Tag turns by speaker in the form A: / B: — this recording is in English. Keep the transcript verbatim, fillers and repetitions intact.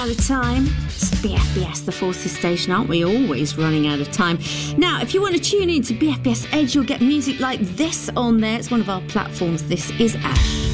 A: out of time. It's B F B S, the Forces station, aren't we? Always running out of time. Now, if you want to tune in to B F B S Edge, you'll get music like this on there. It's one of our platforms. This is Ash.